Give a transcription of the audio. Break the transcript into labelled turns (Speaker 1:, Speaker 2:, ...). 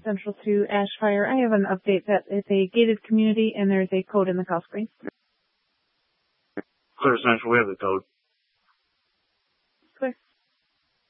Speaker 1: Central to Ashfire. I have an update that it's a gated community and there's a code in the call screen.
Speaker 2: Clear Central, we have the code.
Speaker 1: Clear.